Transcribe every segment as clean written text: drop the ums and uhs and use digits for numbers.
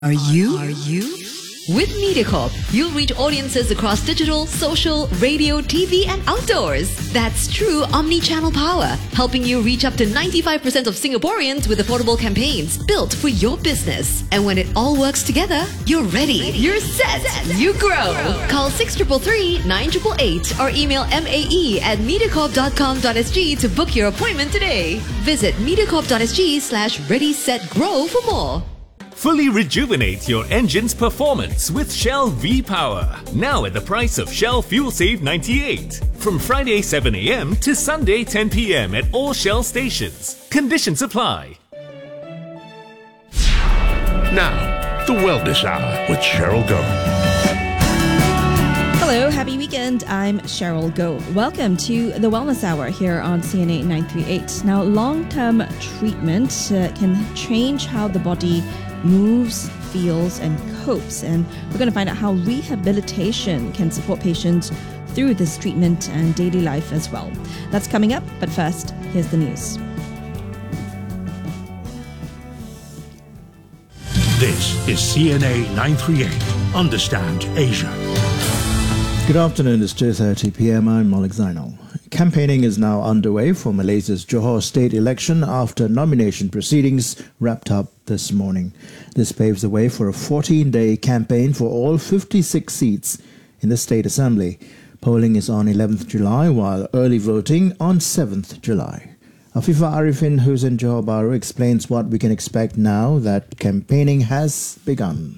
Are you? With MediaCorp, you'll reach audiences across digital, social, radio, TV and outdoors. That's true omni-channel power, helping you reach up to 95% of Singaporeans with affordable campaigns built for your business. And when it all works together, you're ready, you're set, you grow. Call 6333 9888 or email mae@mediacorp.com.sg to book your appointment today. Visit mediacorp.sg/ready-set-grow for more. Fully rejuvenate your engine's performance with Shell V-Power. Now at the price of Shell Fuel Save 98. From Friday 7 a.m. to Sunday 10 p.m. at all Shell stations. Conditions apply. Now, the Wellness Hour with Cheryl Goh. Hello, happy weekend. I'm Cheryl Goh. Welcome to the Wellness Hour here on CNA 938. Now, long-term treatment can change how the body moves, feels, and copes. And we're going to find out how rehabilitation can support patients through this treatment and daily life as well. That's coming up, but first, here's the news. This is CNA 938. Understand Asia. Good afternoon, it's 2:30 p.m. I'm Malik Zainal. Campaigning is now underway for Malaysia's Johor state election after nomination proceedings wrapped up this morning. This paves the way for a 14-day campaign for all 56 seats in the State Assembly. Polling is on 11th July, while early voting on 7th July. Afifa Arifin, who's in Johor Bahru, explains what we can expect now that campaigning has begun.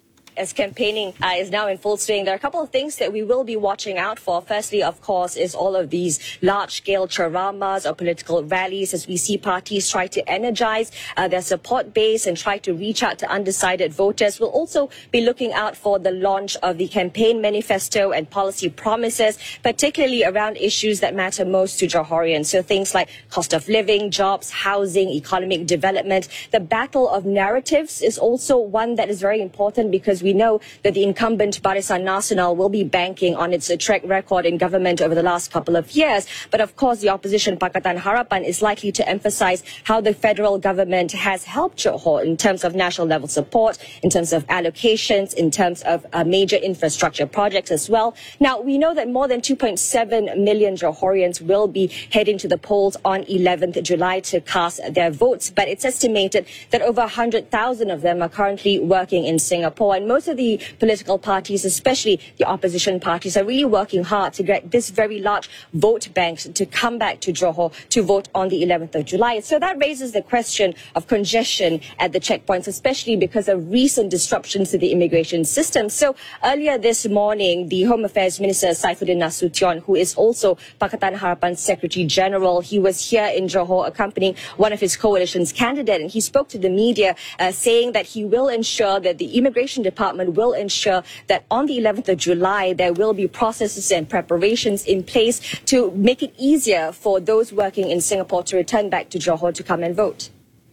As campaigning is now in full swing, there are a couple of things that we will be watching out for. Firstly, of course, is all of these large-scale charamas or political rallies as we see parties try to energize their support base and try to reach out to undecided voters. We'll also be looking out for the launch of the campaign manifesto and policy promises, particularly around issues that matter most to Johorians. So things like cost of living, jobs, housing, economic development. The battle of narratives is also one that is very important because we know that the incumbent Barisan Nasional will be banking on its track record in government over the last couple of years. But of course, the opposition Pakatan Harapan is likely to emphasize how the federal government has helped Johor in terms of national level support, in terms of allocations, in terms of major infrastructure projects as well. Now, we know that more than 2.7 million Johorians will be heading to the polls on 11th July to cast their votes. But it's estimated that over 100,000 of them are currently working in Singapore. And most of the political parties, especially the opposition parties, are really working hard to get this very large vote bank to come back to Johor to vote on the 11th of July. So that raises the question of congestion at the checkpoints, especially because of recent disruptions to the immigration system. So earlier this morning, the Home Affairs Minister Saifuddin Nasution, who is also Pakatan Harapan's Secretary General, he was here in Johor accompanying one of his coalition's candidates, and he spoke to the media saying that he will ensure that the immigration department will ensure that on the 11th of July, there will be processes and preparations in place to make it easier for those working in Singapore to return back to Johor to come and vote.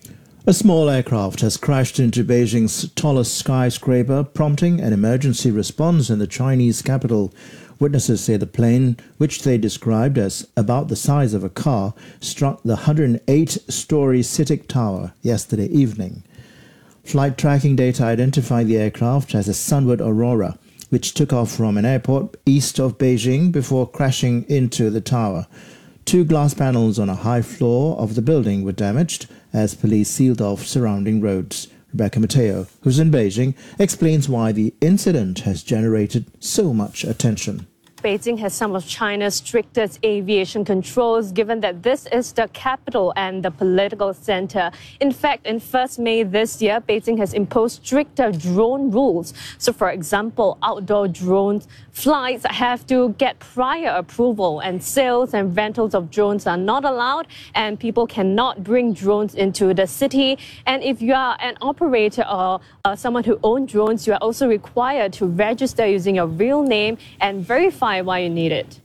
A small aircraft has crashed into Beijing's tallest skyscraper, prompting an emergency response in the Chinese capital. Witnesses say the plane, which they described as about the size of a car, struck the 108-story CITIC Tower yesterday evening. Flight tracking data identified the aircraft as a Sunward Aurora, which took off from an airport east of Beijing before crashing into the tower. 2 glass panels on a high floor of the building were damaged as police sealed off surrounding roads. Rebecca Mateo, who's in Beijing, explains why the incident has generated so much attention. Beijing has some of China's strictest aviation controls, given that this is the capital and the political center. In fact, in 1st May this year, Beijing has imposed stricter drone rules. So, for example, outdoor drone flights have to get prior approval, and sales and rentals of drones are not allowed, and people cannot bring drones into the city. And if you are an operator or someone who owns drones, you are also required to register using your real name and verify why you need it.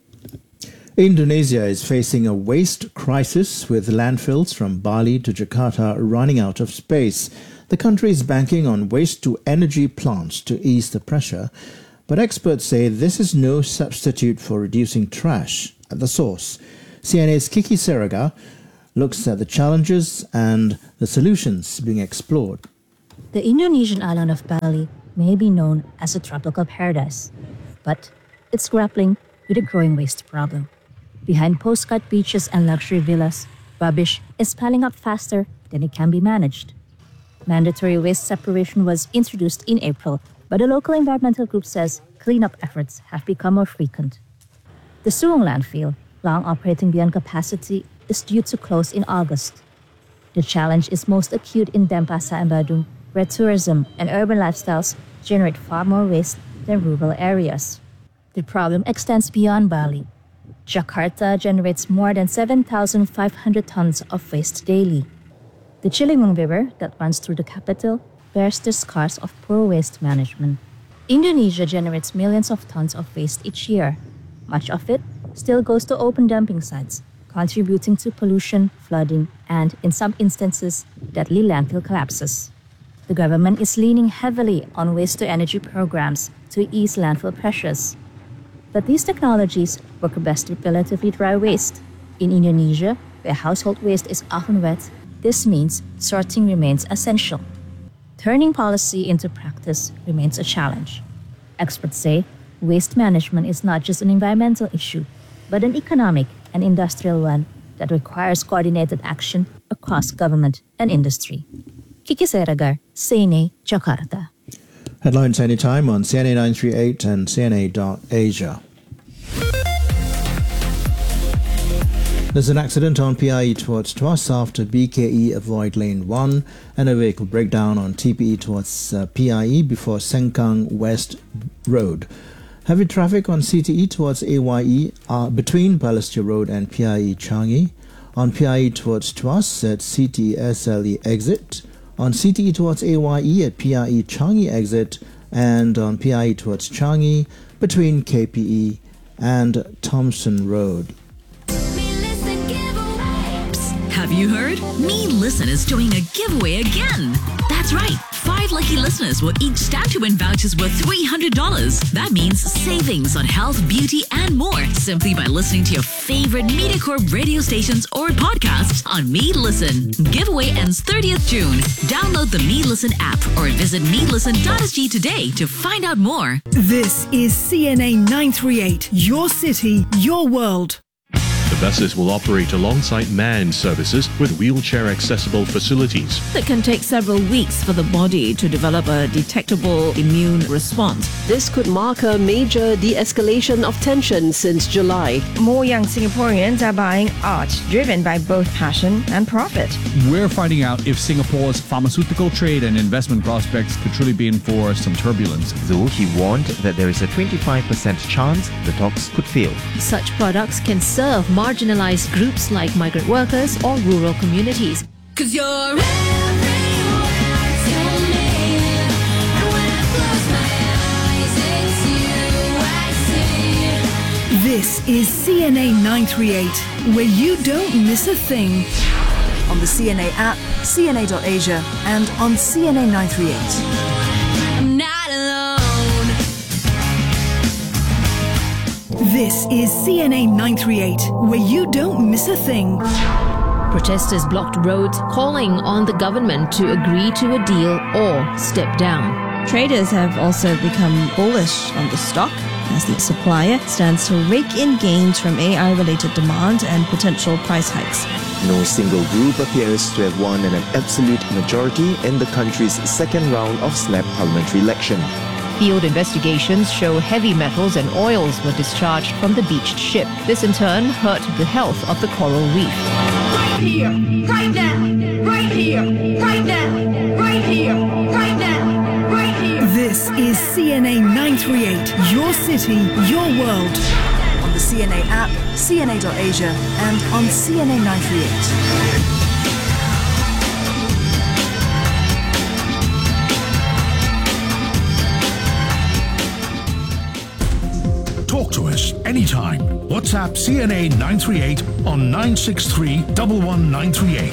Indonesia is facing a waste crisis with landfills from Bali to Jakarta running out of space. The country is banking on waste-to-energy plants to ease the pressure, but experts say this is no substitute for reducing trash at the source. CNA's Kiki Seraga looks at the challenges and the solutions being explored. The Indonesian island of Bali may be known as a tropical paradise, but it's grappling with a growing waste problem. Behind postcard beaches and luxury villas, rubbish is piling up faster than it can be managed. Mandatory waste separation was introduced in April, but a local environmental group says cleanup efforts have become more frequent. The Suwung landfill, long operating beyond capacity, is due to close in August. The challenge is most acute in Denpasar and Badung, where tourism and urban lifestyles generate far more waste than rural areas. The problem extends beyond Bali. Jakarta generates more than 7,500 tons of waste daily. The Ciliwung River that runs through the capital bears the scars of poor waste management. Indonesia generates millions of tons of waste each year. Much of it still goes to open dumping sites, contributing to pollution, flooding, and, in some instances, deadly landfill collapses. The government is leaning heavily on waste-to-energy programs to ease landfill pressures. But these technologies work best with relatively dry waste. In Indonesia, where household waste is often wet, this means sorting remains essential. Turning policy into practice remains a challenge. Experts say waste management is not just an environmental issue, but an economic and industrial one that requires coordinated action across government and industry. Kiki Seragar, CNA, Jakarta. Headlines anytime on CNA 938 and CNA.Asia. There's an accident on PIE towards Tuas after BKE avoid lane 1 and a vehicle breakdown on TPE towards PIE before Sengkang West Road. Heavy traffic on CTE towards AYE between Balestier Road and PIE Changi. On PIE towards Tuas at CTE SLE exit. On CTE towards AYE at PIE Changi exit. And on PIE towards Changi between KPE and Thompson Road. Have you heard? Me Listen is doing a giveaway again. That's right. 5 lucky listeners will each stand to win vouchers worth $300. That means savings on health, beauty, and more simply by listening to your favorite MediaCorp radio stations or podcasts on Me Listen. Giveaway ends 30th June. Download the Me Listen app or visit melisten.sg today to find out more. This is CNA 938, your city, your world. The buses will operate alongside manned services with wheelchair-accessible facilities. It can take several weeks for the body to develop a detectable immune response. This could mark a major de-escalation of tension since July. More young Singaporeans are buying art, driven by both passion and profit. We're finding out if Singapore's pharmaceutical trade and investment prospects could truly be in for some turbulence. Though he warned that there is a 25% chance the talks could fail. Such products can serve marginalized groups like migrant workers or rural communities. 'Cause you're everywhere to me, and when I close my eyes, it's you I see. This is CNA 938, where you don't miss a thing. On the CNA app, CNA.Asia, and on CNA 938. I'm not alone. This is CNA 938, where you don't miss a thing. Protesters blocked roads, calling on the government to agree to a deal or step down. Traders have also become bullish on the stock as the supplier stands to rake in gains from AI-related demand and potential price hikes. No single group appears to have won an absolute majority in the country's second round of SNAP parliamentary election. Field investigations show heavy metals and oils were discharged from the beached ship. This in turn hurt the health of the coral reef. Right here, right now, right here, right now, right here, right now, right here. This is CNA 938, your city, your world. On the CNA app, CNA.Asia, and on CNA 938. Talk to us anytime. WhatsApp CNA 938 on 963 11938.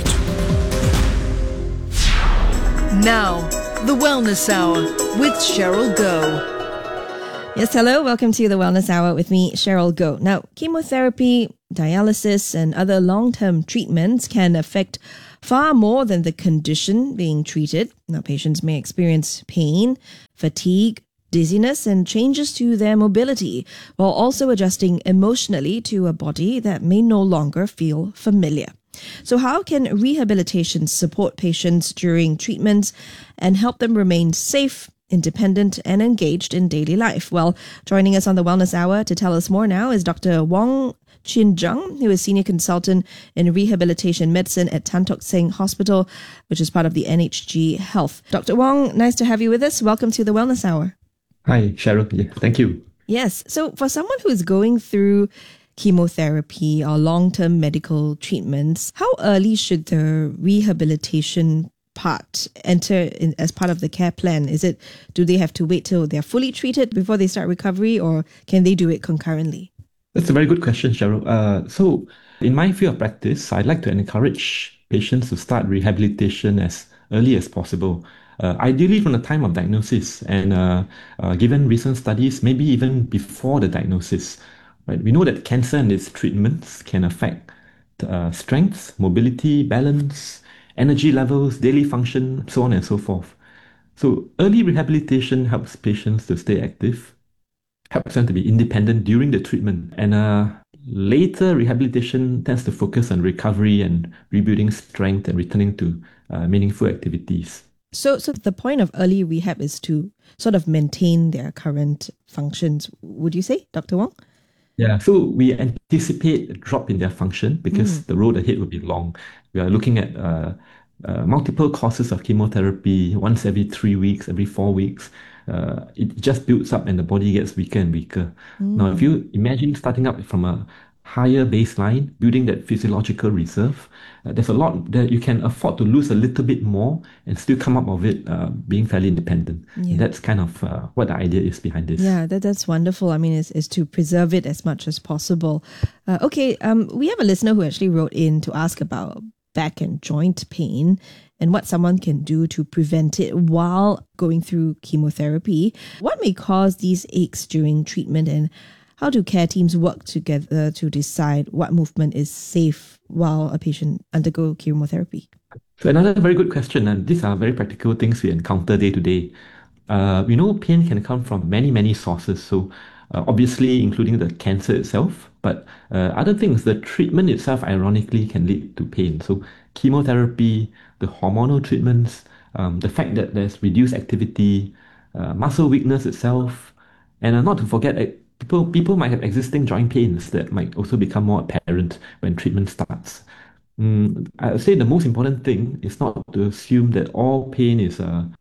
Now, the Wellness Hour with Cheryl Goh. Yes, hello. Welcome to the Wellness Hour with me, Cheryl Goh. Now, chemotherapy, dialysis, and other long-term treatments can affect far more than the condition being treated. Now, patients may experience pain, fatigue, dizziness, and changes to their mobility, while also adjusting emotionally to a body that may no longer feel familiar. So how can rehabilitation support patients during treatments and help them remain safe, independent, and engaged in daily life? Well, joining us on the Wellness Hour to tell us more now is Dr. Wong Chin Jung, who is Senior Consultant in Rehabilitation Medicine at Tan Tock Seng Hospital, which is part of the NHG Health. Dr. Wong, nice to have you with us. Welcome to the Wellness Hour. Hi, Cheryl. Yeah, thank you. Yes. So for someone who is going through chemotherapy or long-term medical treatments, how early should the rehabilitation part enter in as part of the care plan? Do they have to wait till they're fully treated before they start recovery, or can they do it concurrently? That's a very good question, Cheryl. So in my field of practice, I'd like to encourage patients to start rehabilitation as early as possible. Ideally from the time of diagnosis, and given recent studies, maybe even before the diagnosis. Right? We know that cancer and its treatments can affect strength, mobility, balance, energy levels, daily function, so on and so forth. So early rehabilitation helps patients to stay active, helps them to be independent during the treatment, and later rehabilitation tends to focus on recovery and rebuilding strength and returning to meaningful activities. So the point of early rehab is to sort of maintain their current functions, would you say, Dr. Wong? Yeah, so we anticipate a drop in their function because the road ahead will be long. We are looking at multiple courses of chemotherapy once every 3 weeks, every 4 weeks. It just builds up and the body gets weaker and weaker. Now, if you imagine starting up from a higher baseline, building that physiological reserve, there's a lot that you can afford to lose a little bit more and still come up of it being fairly independent. Yeah. That's kind of what the idea is behind this. Yeah, that's wonderful. I mean, is to preserve it as much as possible. We have a listener who actually wrote in to ask about back and joint pain and what someone can do to prevent it while going through chemotherapy. What may cause these aches during treatment, and how do care teams work together to decide what movement is safe while a patient undergo chemotherapy? So another very good question, and these are very practical things we encounter day to day. We know pain can come from many, many sources. So obviously including the cancer itself, but other things, the treatment itself ironically can lead to pain. So chemotherapy, the hormonal treatments, the fact that there's reduced activity, muscle weakness itself, and not to forget, people might have existing joint pains that might also become more apparent when treatment starts. I would say the most important thing is not to assume that all pain is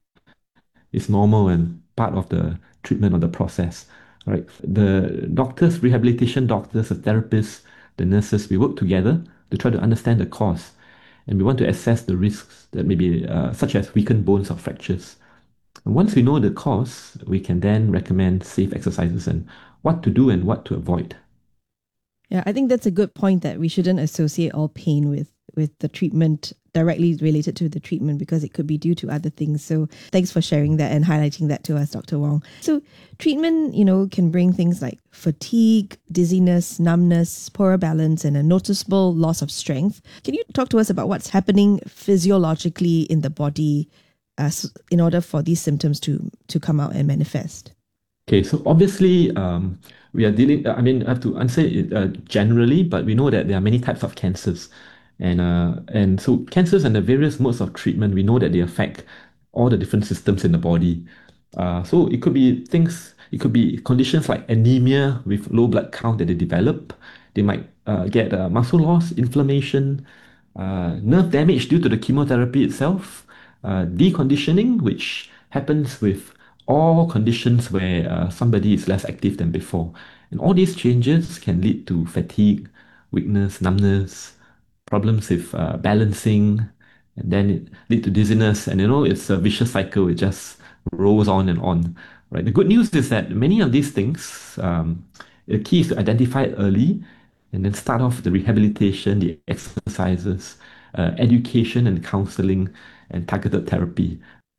normal and part of the treatment or the process. Right? The doctors, rehabilitation doctors, the therapists, the nurses, we work together to try to understand the cause, and we want to assess the risks that may be such as weakened bones or fractures. And once we know the cause, we can then recommend safe exercises and what to do and what to avoid. Yeah, I think that's a good point, that we shouldn't associate all pain with the treatment directly related to the treatment, because it could be due to other things. So thanks for sharing that and highlighting that to us, Dr. Wong. So treatment, can bring things like fatigue, dizziness, numbness, poorer balance, and a noticeable loss of strength. Can you talk to us about what's happening physiologically in the body in order for these symptoms to come out and manifest? Okay, so obviously we are dealing, I have to answer it generally, but we know that there are many types of cancers. And so cancers and the various modes of treatment, we know that they affect all the different systems in the body. So it could be conditions like anemia with low blood count that they develop. They might get muscle loss, inflammation, nerve damage due to the chemotherapy itself, deconditioning, which happens with all conditions where somebody is less active than before. And all these changes can lead to fatigue, weakness, numbness, problems with balancing, and then it lead to dizziness. And it's a vicious cycle. It just rolls on and on. Right? The good news is that many of these things, the key is to identify it early and then start off the rehabilitation, the exercises, education and counseling, and targeted therapy.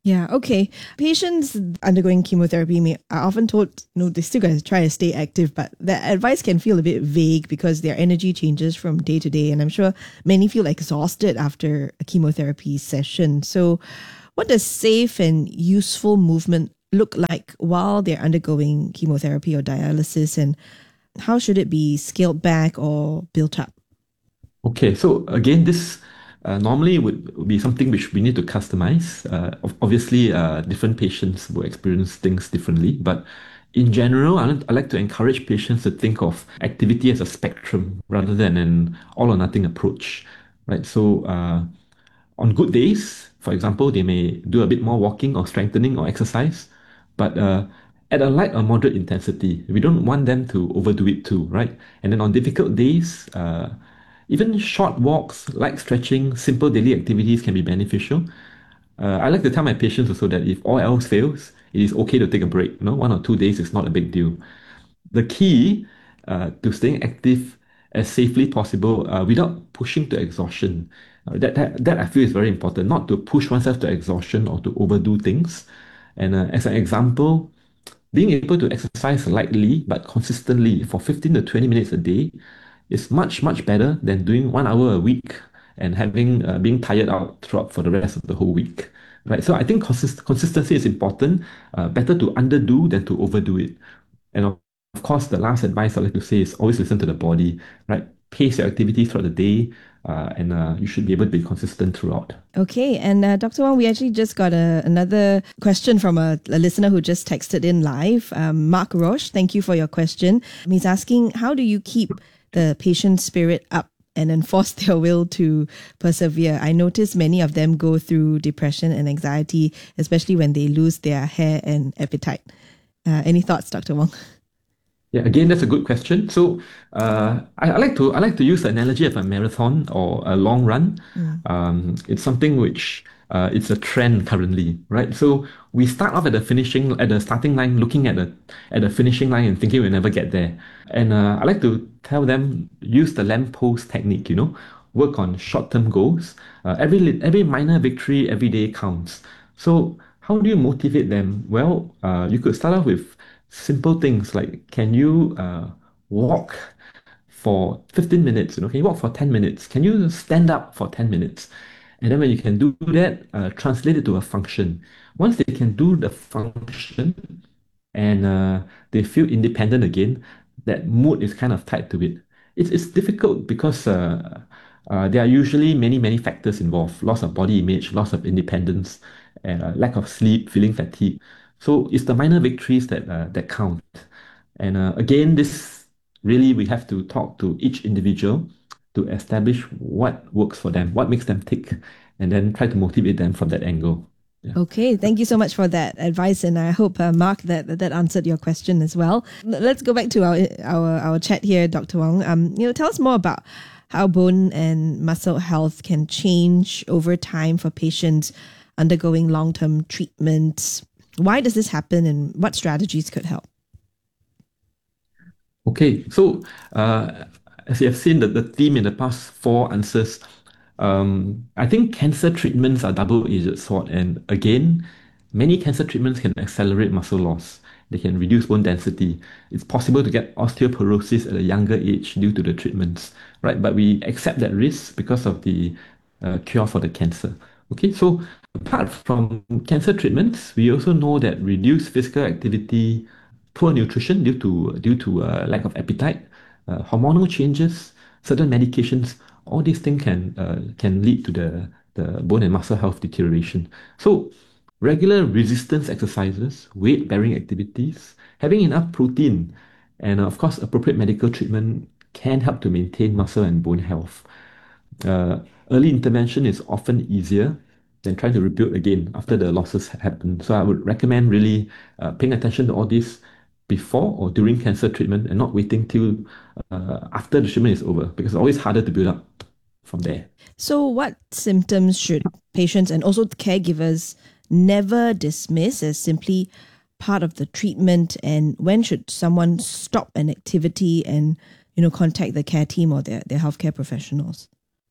Yeah, okay. Patients undergoing chemotherapy are often told, they still got to try to stay active, but the advice can feel a bit vague because their energy changes from day to day. And I'm sure many feel exhausted after a chemotherapy session. So what does safe and useful movement look like while they're undergoing chemotherapy or dialysis? And how should it be scaled back or built up? Okay, so again, this normally would be something which we need to customize. Obviously, different patients will experience things differently, but in general, I like to encourage patients to think of activity as a spectrum rather than an all or nothing approach, right? So on good days, for example, they may do a bit more walking or strengthening or exercise, but at a light or moderate intensity. We don't want them to overdo it too, right? And then on difficult days, even short walks, light stretching, simple daily activities can be beneficial. I like to tell my patients also that if all else fails, it is okay to take a break. 1 or 2 days is not a big deal. The key to staying active as safely possible without pushing to exhaustion. That I feel is very important, not to push oneself to exhaustion or to overdo things. And as an example, being able to exercise lightly but consistently for 15 to 20 minutes a day is much, much better than doing 1 hour a week and having being tired out throughout for the rest of the whole week. Right? So I think consistency is important. Better to underdo than to overdo it. And of course, the last advice I like to say is always listen to the body. Right? Pace your activity throughout the day, and you should be able to be consistent throughout. Okay, and Dr. Wong, we actually just got another question from a listener who just texted in live. Mark Roche, thank you for your question. He's asking, how do you keep the patient's spirit up and enforce their will to persevere? I notice many of them go through depression and anxiety, especially when they lose their hair and appetite. Any thoughts, Dr. Wong? Yeah, again, that's a good question. So I like to use the analogy of a marathon or a long run. It's something which it's a trend currently, right? So we start off at the starting line, looking at the finishing line and thinking we'll never get there. And I like to tell them, use the lamppost technique. Work on short-term goals. Every minor victory every day counts. So how do you motivate them? Well, you could start off with simple things like, can you walk for 15 minutes? Can you walk for 10 minutes? Can you stand up for 10 minutes? And then when you can do that, translate it to a function. Once they can do the function and they feel independent again, that mood is kind of tied to it. It's difficult because there are usually many factors involved: loss of body image, loss of independence, lack of sleep, feeling fatigue. So it's the minor victories that count. And again, this really, we have to talk to each individual to establish what works for them, what makes them tick, and then try to motivate them from that angle. Yeah. Okay, thank you so much for that advice, and I hope, Mark, that answered your question as well. Let's go back to our chat here, Dr. Wong. Tell us more about how bone and muscle health can change over time for patients undergoing long-term treatments. Why does this happen, and what strategies could help? Okay, so as you have seen, the theme in the past 4 answers, I think cancer treatments are double-edged sword. And again, many cancer treatments can accelerate muscle loss. They can reduce bone density. It's possible to get osteoporosis at a younger age due to the treatments, right? But we accept that risk because of the cure for the cancer. Okay, so apart from cancer treatments, we also know that reduced physical activity, poor nutrition due to lack of appetite, hormonal changes, certain medications, all these things can lead to the bone and muscle health deterioration. So regular resistance exercises, weight-bearing activities, having enough protein, and of course appropriate medical treatment can help to maintain muscle and bone health. Early intervention is often easier than trying to rebuild again after the losses happen. So I would recommend really paying attention to all this before or during cancer treatment and not waiting till after the treatment is over, because it's always harder to build up from there. So what symptoms should patients and also caregivers never dismiss as simply part of the treatment, and when should someone stop an activity and contact the care team or their healthcare professionals?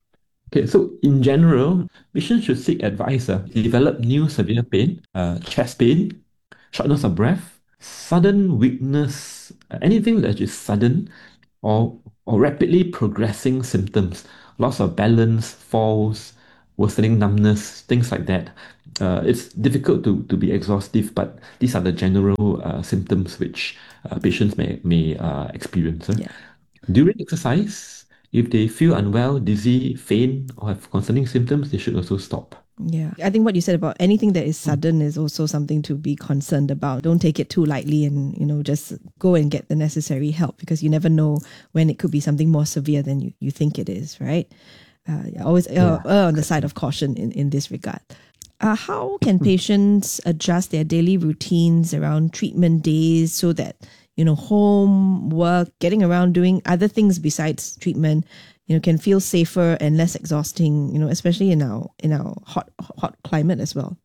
Okay, so in general, patients should seek advice. Develop new severe pain, chest pain, shortness of breath, sudden weakness, anything that is sudden or rapidly progressing symptoms, loss of balance, falls, worsening numbness, things like that. It's difficult to be exhaustive, but these are the general symptoms which patients may experience. During exercise, if they feel unwell, dizzy, faint, or have concerning symptoms, they should also stop. Yeah. I think what you said about anything that is sudden is also something to be concerned about. Don't take it too lightly and, just go and get the necessary help, because you never know when it could be something more severe than you think it is, right? Always err on the side of caution in this regard. How can patients adjust their daily routines around treatment days so that, home, work, getting around, doing other things besides treatment, can feel safer and less exhausting, especially in our hot climate as well?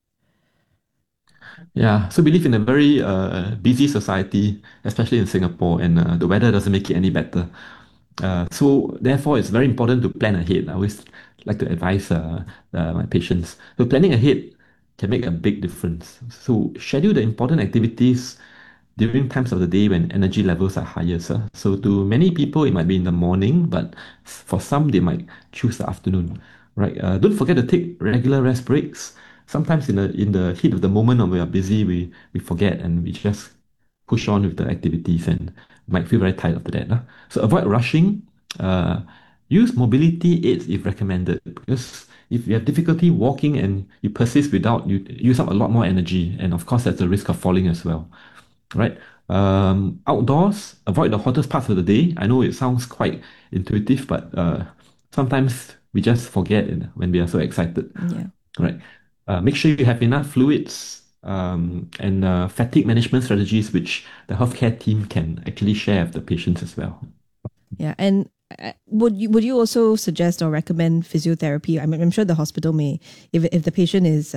Yeah, so we live in a very busy society, especially in Singapore, and the weather doesn't make it any better. So therefore, it's very important to plan ahead. I always like to advise my patients. So planning ahead can make a big difference. So schedule the important activities during times of the day when energy levels are highest. So to many people, it might be in the morning, but for some, they might choose the afternoon. Right? Don't forget to take regular rest breaks. Sometimes in the heat of the moment when we are busy, we forget and we just push on with the activities and might feel very tired after that. So avoid rushing. Use mobility aids if recommended, because if you have difficulty walking and you persist without, you use up a lot more energy, and of course that's a risk of falling as well. Right? Outdoors, avoid the hottest parts of the day. I know it sounds quite intuitive, but sometimes we just forget when we are so excited. Yeah. Right? Make sure you have enough fluids and fatigue management strategies, which the healthcare team can actually share with the patients as well. Yeah, and would you also suggest or recommend physiotherapy? I'm sure the hospital may, if the patient is,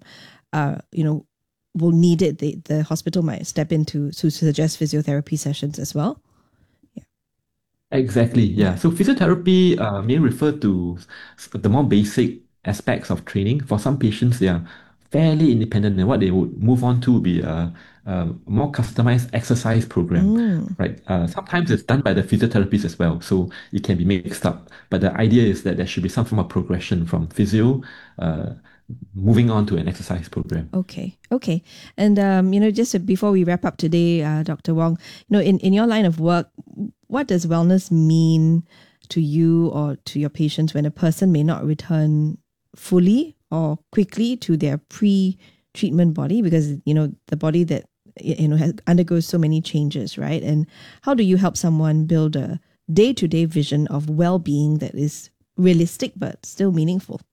will need it, the hospital might step in to suggest physiotherapy sessions as well. Yeah. Exactly. Yeah. So physiotherapy may refer to the more basic aspects of training. For some patients, they are fairly independent, and what they would move on to would be a more customized exercise program, right? Sometimes it's done by the physiotherapist as well, so it can be mixed up. But the idea is that there should be some form of progression from physio, moving on to an exercise program. Okay. And, just before we wrap up today, Dr. Wong, in your line of work, what does wellness mean to you or to your patients when a person may not return fully or quickly to their pre-treatment body? Because, the body that, undergoes so many changes, right? And how do you help someone build a day-to-day vision of well-being that is realistic but still meaningful?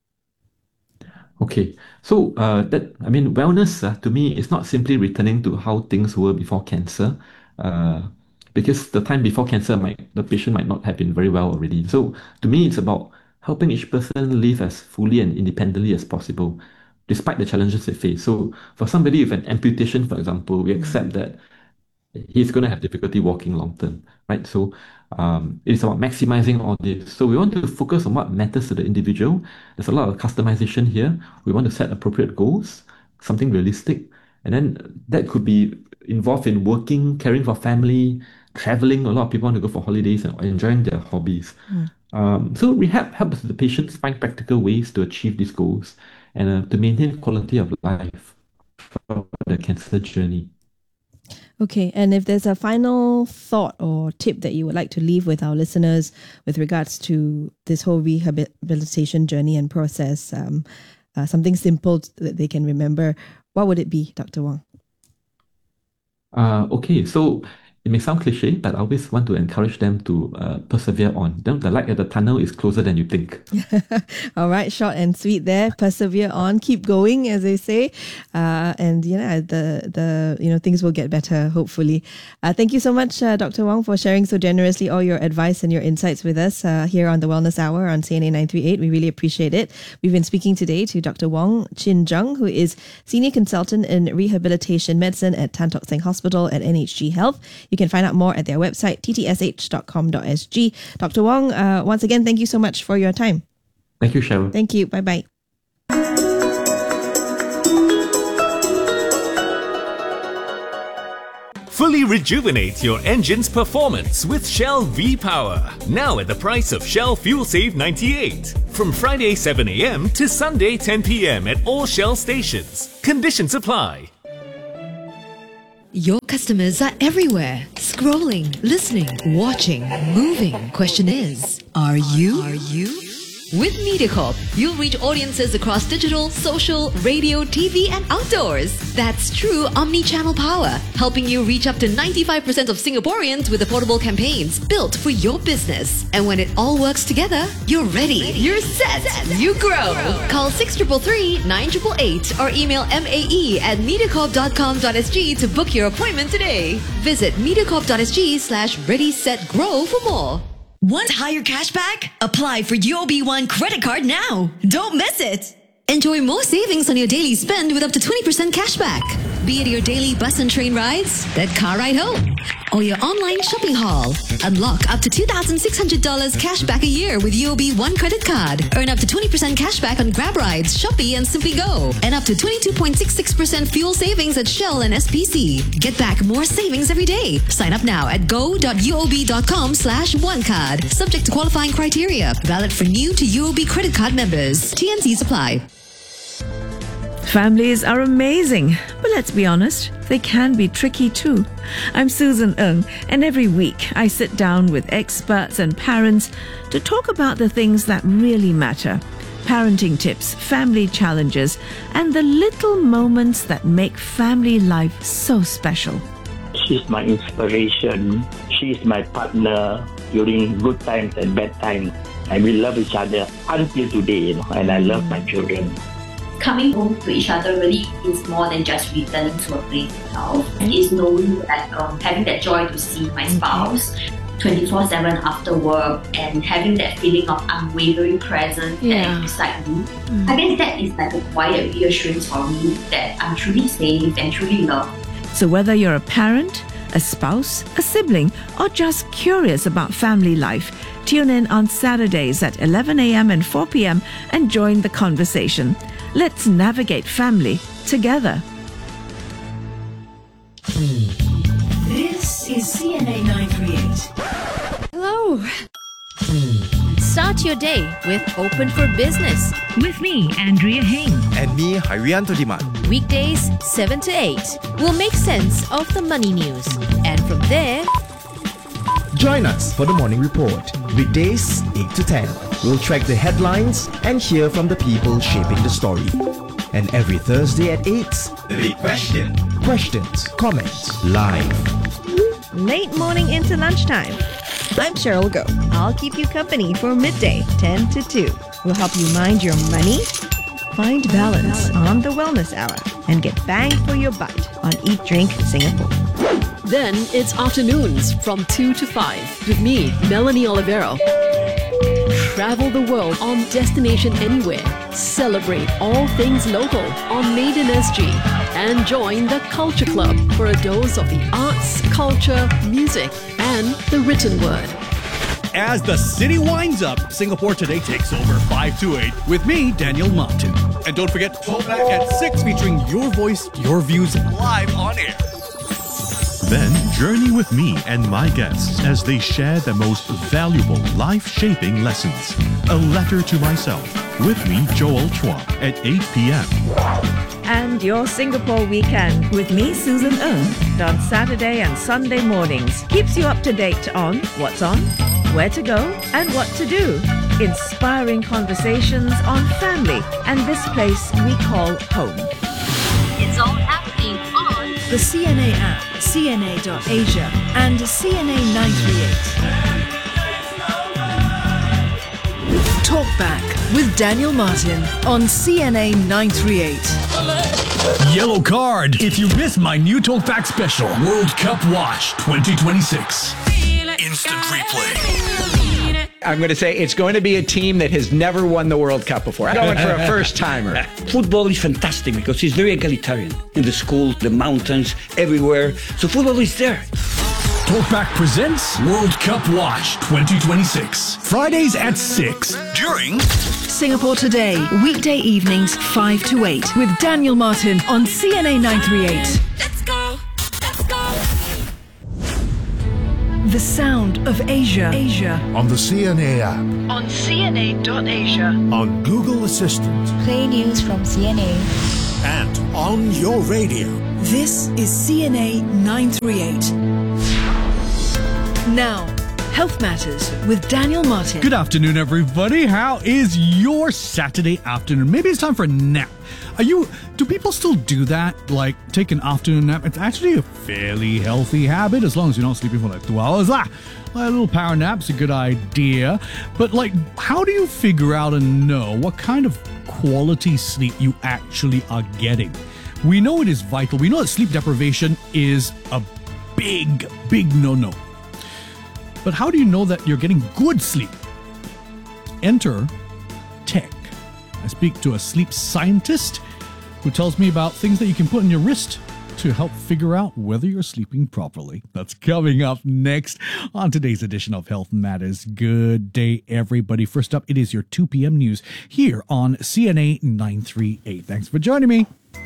Okay, so wellness to me is not simply returning to how things were before cancer, because the time before cancer, the patient might not have been very well already. So to me, it's about helping each person live as fully and independently as possible, despite the challenges they face. So for somebody with an amputation, for example, we accept that he's going to have difficulty walking long term, right? So it's about maximizing all this. So we want to focus on what matters to the individual. There's a lot of customization here. We want to set appropriate goals, something realistic, and then that could be involved in working, caring for family, traveling. A lot of people want to go for holidays and enjoying their hobbies. So rehab helps the patients find practical ways to achieve these goals and to maintain quality of life for the cancer journey. Okay, and if there's a final thought or tip that you would like to leave with our listeners with regards to this whole rehabilitation journey and process, something simple that they can remember, what would it be, Dr. Wong? Okay, so it may sound cliche, but I always want to encourage them to persevere on. The light at the tunnel is closer than you think. All right, short and sweet there. Persevere on, keep going, as they say, and the things will get better, hopefully. Thank you so much, Dr. Wong, for sharing so generously all your advice and your insights with us here on the Wellness Hour on CNA 938. We really appreciate it. We've been speaking today to Dr. Wong Chin Jung, who is Senior Consultant in Rehabilitation Medicine at Tan Tock Seng Hospital at NHG Health. You can find out more at their website, ttsh.com.sg. Dr. Wong, once again, thank you so much for your time. Thank you, Cheryl. Thank you. Bye-bye. Fully rejuvenate your engine's performance with Shell V-Power. Now at the price of Shell Fuel Save 98. From Friday 7 a.m. to Sunday 10 p.m. at all Shell stations. Conditions apply. Your customers are everywhere. Scrolling, listening, watching, moving. Question is, are you? With MediaCorp, you'll reach audiences across digital, social, radio, TV and outdoors. That's true omni-channel power, helping you reach up to 95% of Singaporeans with affordable campaigns built for your business. And when it all works together, you're ready. You're set. You grow. Call 6333 9888 or email mae@mediacorp.com.sg to book your appointment today. Visit mediacorp.sg/ready-set-grow for more. Want higher cashback? Apply for UOB One credit card now. Don't miss it. Enjoy more savings on your daily spend with up to 20% cashback. Be it your daily bus and train rides, that car ride home, or your online shopping haul. Unlock up to $2,600 cashback a year with UOB One credit card. Earn up to 20% cashback on Grab rides, Shopee and Simply Go. And up to 22.66% fuel savings at Shell and SPC. Get back more savings every day. Sign up now at go.uob.com/onecard. Subject to qualifying criteria. Valid for new to UOB credit card members. TNCs apply. Families are amazing, but let's be honest, they can be tricky too. I'm Susan Ng, and every week I sit down with experts and parents to talk about the things that really matter. Parenting tips, family challenges, and the little moments that make family life so special. She's my inspiration. She's my partner during good times and bad times. And we love each other until today, and I love my children. Coming home to each other really is more than just returning to a place itself. It's knowing that having that joy to see my spouse 24/7 after work and having that feeling of unwavering presence that is beside me. I guess that is like a quiet reassurance for me that I'm truly safe and truly loved. So whether you're a parent, a spouse, a sibling, or just curious about family life, tune in on Saturdays at 11 a.m. and 4 p.m. and join the conversation. Let's navigate family together. This is CNA 938. Hello. Start your day with Open for Business. With me, Andrea Heng. And me, Harianto Diman. Weekdays, 7 to 8. We'll make sense of the money news. And from there, join us for the Morning Report. Weekdays, 8 to 10. We'll track the headlines and hear from the people shaping the story. And every Thursday at 8, The Big Question. Questions, comments, live. Late morning into lunchtime. I'm Cheryl Go. I'll keep you company for midday, 10 to 2. We'll help you mind your money, find balance on the Wellness Hour, and get bang for your buck on Eat Drink Singapore. Then it's afternoons from 2 to 5 with me, Melanie Olivero. Travel the world on Destination Anywhere. Celebrate all things local on Made in SG. And join the Culture Club for a dose of the arts, culture, music, and the written word. As the city winds up, Singapore Today takes over 5 to 8 with me, Daniel Martin. And don't forget, Talkback at 6 featuring your voice, your views live on air. Then journey with me and my guests as they share the most valuable life-shaping lessons. A Letter to Myself with me, Joel Chua, at 8 p.m. And your Singapore weekend with me, Susan Ng, on Saturday and Sunday mornings. Keeps you up to date on what's on, where to go, and what to do. Inspiring conversations on family and this place we call home. It's all happening on the CNA app, CNA.Asia, and CNA 938. Talk Back with Daniel Martin on CNA 938. Yellow card if you miss my new Talkback special, World Cup Watch 2026. Instant replay. I'm going to say it's going to be a team that has never won the World Cup before. I'm going for a first-timer. Football is fantastic because it's very egalitarian. In the school, the mountains, everywhere. So football is there. Talkback presents World Cup Watch 2026. Fridays at 6 during Singapore Today, weekday evenings 5 to 8 with Daniel Martin on CNA 938. Let's go. The Sound of Asia. On the CNA app. On CNA.Asia. On Google Assistant. Play news from CNA. And on your radio. This is CNA 938. Now, Health Matters with Daniel Martin. Good afternoon, everybody. How is your Saturday afternoon? Maybe it's time for a nap. Do people still do that? Like, take an afternoon nap? It's actually a fairly healthy habit as long as you're not sleeping for like 2 hours. A little power nap's a good idea. But how do you figure out and know what kind of quality sleep you actually are getting? We know it is vital. We know that sleep deprivation is a big no-no. But how do you know that you're getting good sleep? Enter tech. I speak to a sleep scientist who tells me about things that you can put in your wrist to help figure out whether you're sleeping properly. That's coming up next on today's edition of Health Matters. Good day, everybody. First up, it is your 2 p.m. news here on CNA 938. Thanks for joining me.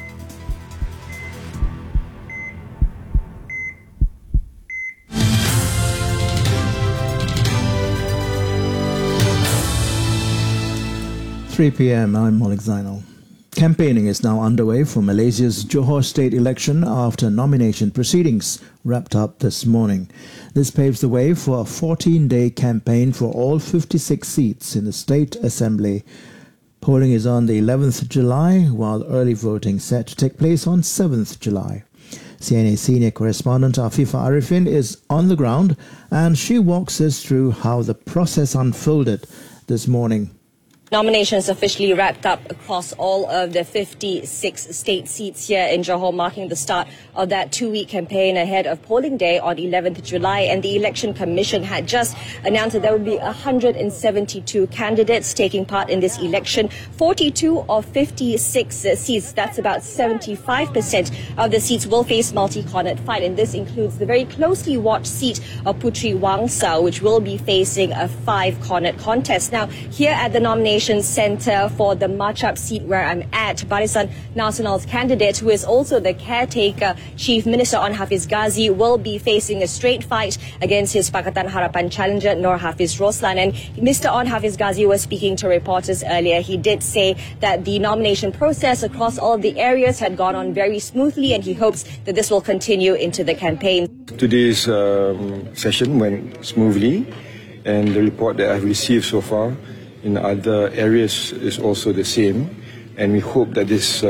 Three p.m. I'm Malik Zainal. Campaigning is now underway for Malaysia's Johor state election after nomination proceedings wrapped up this morning. This paves the way for a 14-day campaign for all 56 seats in the State Assembly. Polling is on the 11th July, while early voting set to take place on 7th July. CNA senior correspondent Afifa Arifin is on the ground, and she walks us through how the process unfolded this morning. Nominations officially wrapped up across all of the 56 state seats here in Johor, marking the start of that 2-week campaign ahead of polling day on 11th July. And the Election Commission had just announced that there would be 172 candidates taking part in this election. 42 of 56 seats, that's about 75% of the seats, will face multi-cornered fight. And this includes the very closely watched seat of Puteri Wangsa, which will be facing a 5-cornered contest. Now, here at the nomination Centre for the Machap seat where I'm at, Barisan Nasional's candidate, who is also the caretaker Chief Minister Onn Hafiz Ghazi, will be facing a straight fight against his Pakatan Harapan challenger Nur Hafiz Roslan. And Mr. Onn Hafiz Ghazi was speaking to reporters earlier. He did say that the nomination process across all of the areas had gone on very smoothly, and he hopes that this will continue into the campaign. Today's session went smoothly, and the report that I've received so far in other areas is also the same, and we hope that this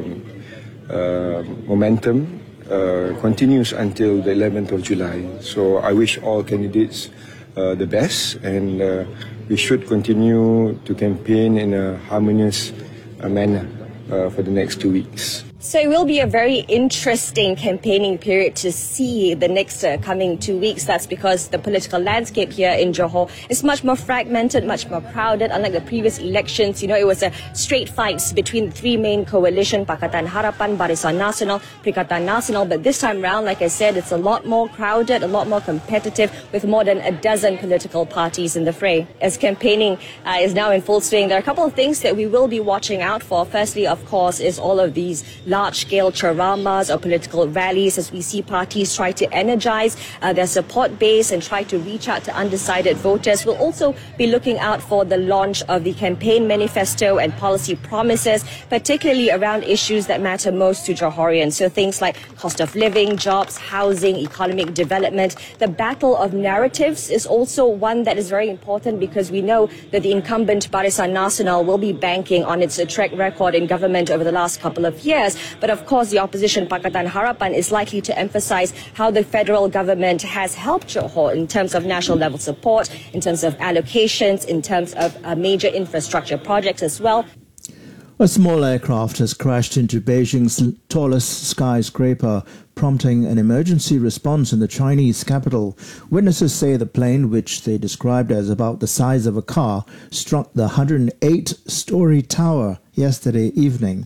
momentum continues until the 11th of July. So I wish all candidates the best, and we should continue to campaign in a harmonious manner for the next 2 weeks. So it will be a very interesting campaigning period to see the next coming 2 weeks. That's because the political landscape here in Johor is much more fragmented, much more crowded. Unlike the previous elections, it was a straight fights between the three main coalition, Pakatan Harapan, Barisan Nasional, Perikatan Nasional. But this time round, like I said, it's a lot more crowded, a lot more competitive, with more than a dozen political parties in the fray. As campaigning is now in full swing, there are a couple of things that we will be watching out for. Firstly, of course, is all of these large-scale charamas or political rallies as we see parties try to energize their support base and try to reach out to undecided voters. We'll also be looking out for the launch of the campaign manifesto and policy promises, particularly around issues that matter most to Johorians. So things like cost of living, jobs, housing, economic development. The battle of narratives is also one that is very important, because we know that the incumbent Barisan Nasional will be banking on its track record in government over the last couple of years. But of course, the opposition Pakatan Harapan is likely to emphasize how the federal government has helped Johor in terms of national level support, in terms of allocations, in terms of major infrastructure projects as well. A small aircraft has crashed into Beijing's tallest skyscraper, prompting an emergency response in the Chinese capital. Witnesses say the plane, which they described as about the size of a car, struck the 108-story tower yesterday evening.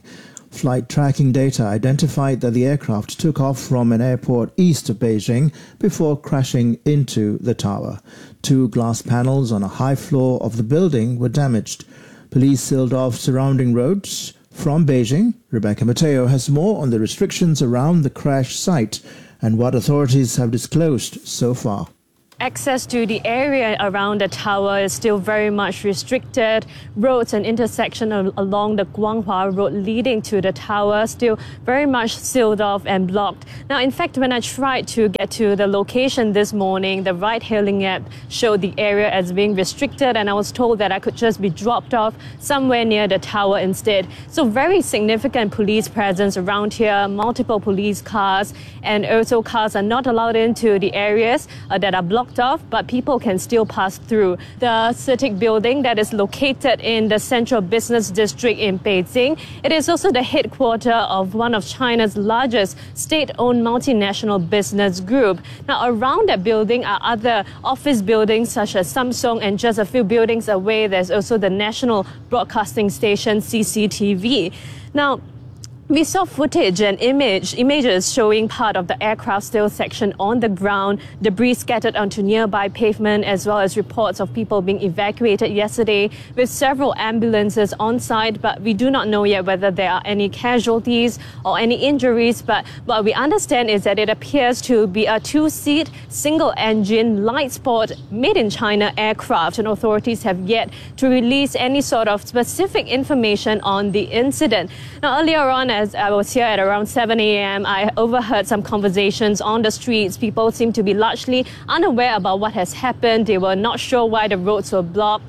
Flight tracking data identified that the aircraft took off from an airport east of Beijing before crashing into the tower. 2 glass panels on a high floor of the building were damaged. Police sealed off surrounding roads. From Beijing, Rebecca Mateo has more on the restrictions around the crash site and what authorities have disclosed so far. Access to the area around the tower is still very much restricted. Roads and intersections along the Guanghua Road leading to the tower still very much sealed off and blocked. Now, in fact, when I tried to get to the location this morning, the ride-hailing app showed the area as being restricted, and I was told that I could just be dropped off somewhere near the tower instead. So very significant police presence around here, multiple police cars, and also cars are not allowed into the areas that are blocked off, but people can still pass through. The CITIC building that is located in the Central Business District in Beijing. It is also the headquarters of one of China's largest state-owned multinational business group. Now, around that building are other office buildings such as Samsung, and just a few buildings away, there's also the national broadcasting station CCTV. Now, we saw footage and images showing part of the aircraft still section on the ground, debris scattered onto nearby pavement, as well as reports of people being evacuated yesterday with several ambulances on site. But we do not know yet whether there are any casualties or any injuries. But what we understand is that it appears to be a 2-seat, single-engine, light sport, made-in-China aircraft, and authorities have yet to release any sort of specific information on the incident. Now, earlier on, as I was here at around 7 a.m., I overheard some conversations on the streets. People seem to be largely unaware about what has happened. They were not sure why the roads were blocked.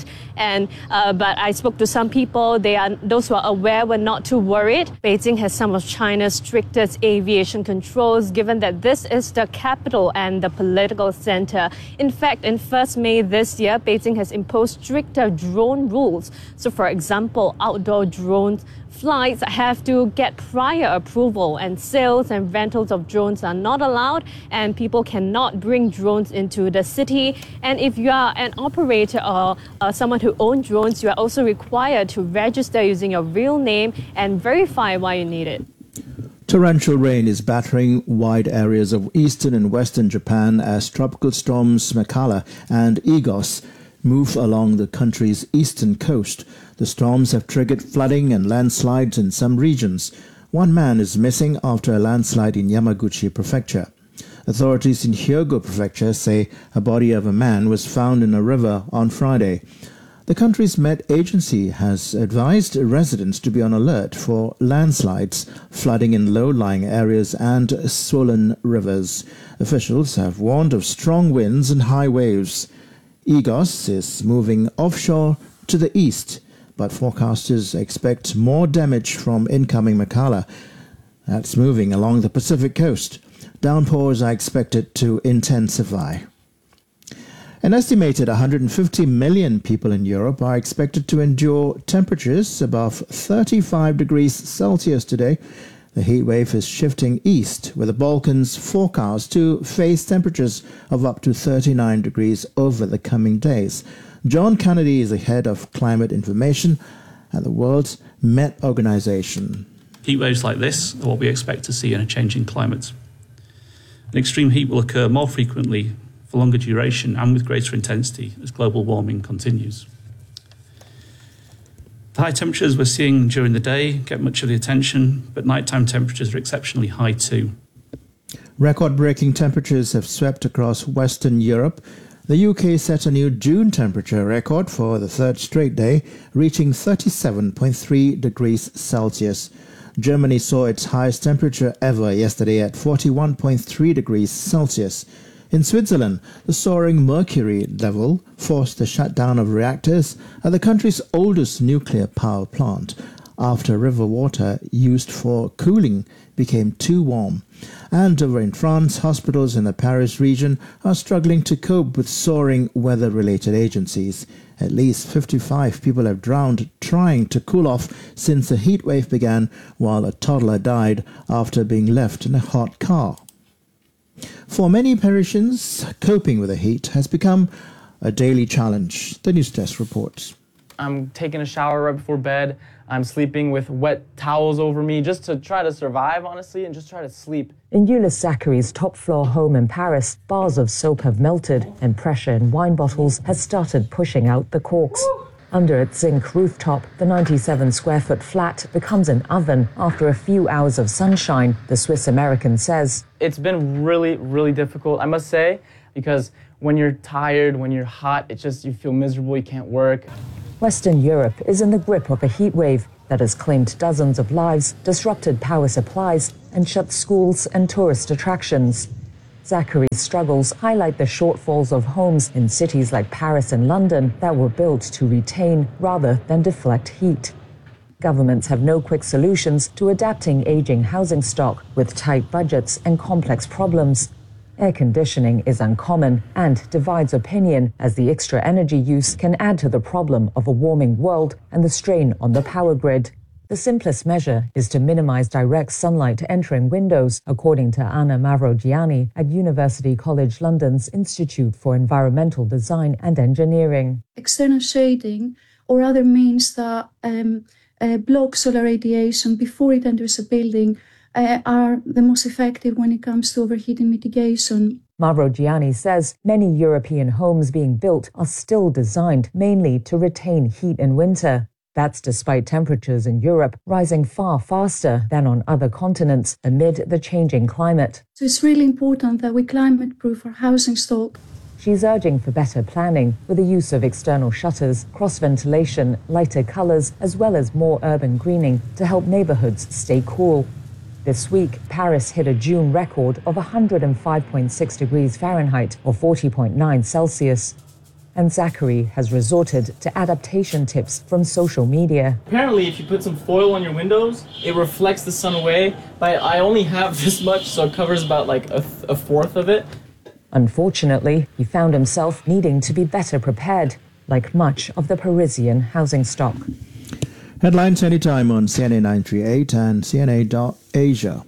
But I spoke to some people. Those who are aware were not too worried. Beijing has some of China's strictest aviation controls, given that this is the capital and the political center. In fact, in 1st May this year, Beijing has imposed stricter drone rules. So, for example, outdoor drones flights have to get prior approval, and sales and rentals of drones are not allowed, and people cannot bring drones into the city. And if you are an operator or someone who owns drones, you are also required to register using your real name and verify why you need it. Torrential rain is battering wide areas of eastern and western Japan as tropical storms Makala and Igos move along the country's eastern coast. The storms have triggered flooding and landslides in some regions. 1 man is missing after a landslide in Yamaguchi Prefecture. Authorities in Hyogo Prefecture say a body of a man was found in a river on Friday. The country's Met Agency has advised residents to be on alert for landslides, flooding in low-lying areas and swollen rivers. Officials have warned of strong winds and high waves. Igos is moving offshore to the east, but forecasters expect more damage from incoming Makala. That's moving along the Pacific coast. Downpours are expected to intensify. An estimated 150 million people in Europe are expected to endure temperatures above 35 degrees Celsius today. The heat wave is shifting east, with the Balkans forecast to face temperatures of up to 39 degrees over the coming days. John Kennedy is the head of climate information at the World Met Organization. Heat waves like this are what we expect to see in a changing climate. An extreme heat will occur more frequently, for longer duration, and with greater intensity as global warming continues. The high temperatures we're seeing during the day get much of the attention, but nighttime temperatures are exceptionally high too. Record-breaking temperatures have swept across Western Europe. The UK set a new June temperature record for the 3rd straight day, reaching 37.3 degrees Celsius. Germany saw its highest temperature ever yesterday at 41.3 degrees Celsius. In Switzerland, the soaring mercury level forced the shutdown of reactors at the country's oldest nuclear power plant after river water used for cooling became too warm. And over in France, hospitals in the Paris region are struggling to cope with soaring weather-related agencies. At least 55 people have drowned trying to cool off since the heat wave began, while a toddler died after being left in a hot car. For many Parisians, coping with the heat has become a daily challenge. The News Desk reports. I'm taking a shower right before bed. I'm sleeping with wet towels over me just to try to survive, honestly, and just try to sleep. In Euless Zachary's top-floor home in Paris, bars of soap have melted and pressure in wine bottles has started pushing out the corks. Under its zinc rooftop, the 97-square-foot flat becomes an oven after a few hours of sunshine, the Swiss-American says. It's been really, really difficult, I must say, because when you're tired, when you're hot, you feel miserable, you can't work. Western Europe is in the grip of a heat wave that has claimed dozens of lives, disrupted power supplies, and shut schools and tourist attractions. Zachary's struggles highlight the shortfalls of homes in cities like Paris and London that were built to retain rather than deflect heat. Governments have no quick solutions to adapting aging housing stock with tight budgets and complex problems. Air conditioning is uncommon and divides opinion as the extra energy use can add to the problem of a warming world and the strain on the power grid. The simplest measure is to minimize direct sunlight entering windows, according to Anna Mavrogianni at University College London's Institute for Environmental Design and Engineering. External shading or other means that block solar radiation before it enters a building are the most effective when it comes to overheating mitigation. Mavrogianni says many European homes being built are still designed mainly to retain heat in winter. That's despite temperatures in Europe rising far faster than on other continents amid the changing climate. So it's really important that we climate-proof our housing stock. She's urging for better planning with the use of external shutters, cross-ventilation, lighter colours, as well as more urban greening to help neighbourhoods stay cool. This week, Paris hit a June record of 105.6 degrees Fahrenheit or 40.9 Celsius. And Zachary has resorted to adaptation tips from social media. Apparently, if you put some foil on your windows, it reflects the sun away. But I only have this much, so it covers about like a fourth of it. Unfortunately, he found himself needing to be better prepared, like much of the Parisian housing stock. Headlines anytime on CNA 938 and CNA.Asia.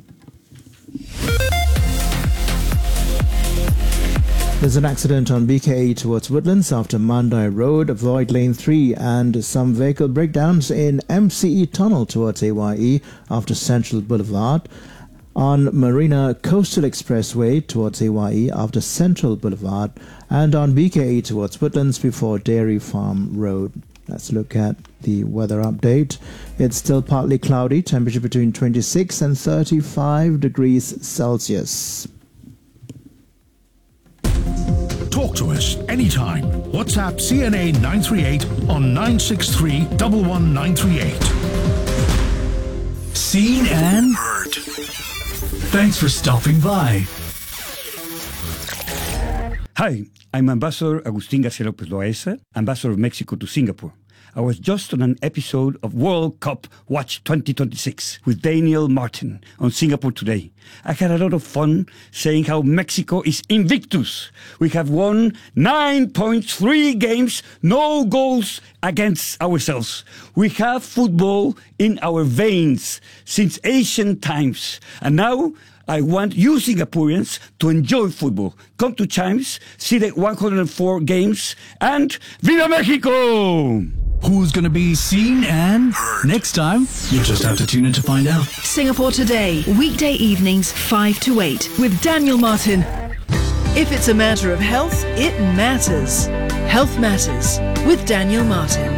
There's an accident on BKE towards Woodlands after Mandai Road. Avoid lane 3 and some vehicle breakdowns in MCE tunnel towards AYE after Central Boulevard. On Marina Coastal Expressway towards AYE after Central Boulevard. And on BKE towards Woodlands before Dairy Farm Road. Let's look at the weather update. It's still partly cloudy, temperature between 26 and 35 degrees Celsius. Talk to us anytime. WhatsApp CNA 938 on 963 11938. Seen and heard. Thanks for stopping by. Hi, I'm Ambassador Agustin Garcia Lopez Loaiza, Ambassador of Mexico to Singapore. I was just on an episode of World Cup Watch 2026 with Daniel Martin on Singapore Today. I had a lot of fun saying how Mexico is invictus. We have won 9.3 games, no goals against ourselves. We have football in our veins since ancient times. And now I want you Singaporeans to enjoy football. Come to Chimes, see the 104 games, and Viva Mexico! Who's going to be seen and heard next time? You just have to tune in to find out. Singapore Today, weekday evenings 5 to 8 with Daniel Martin. If it's a matter of health, it matters. Health Matters with Daniel Martin.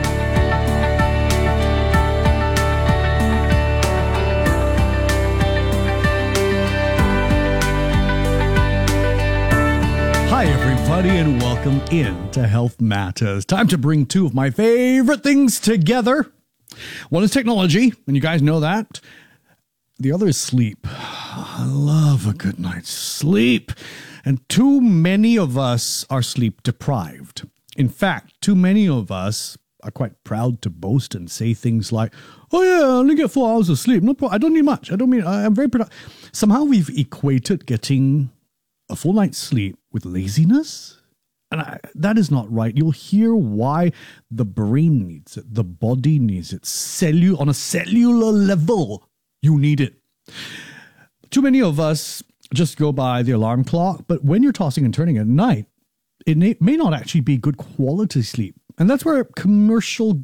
Hi, everybody, and welcome in to Health Matters. Time to bring two of my favorite things together. One is technology, and you guys know that. The other is sleep. I love a good night's sleep. And too many of us are sleep deprived. In fact, too many of us are quite proud to boast and say things like, oh yeah, I only get 4 hours of sleep. No problem. I don't need much. I'm very productive. Somehow we've equated getting a full night's sleep with laziness. And that is not right. You'll hear why the brain needs it. The body needs it. On a cellular level, you need it. Too many of us just go by the alarm clock. But when you're tossing and turning at night, it may not actually be good quality sleep. And that's where commercial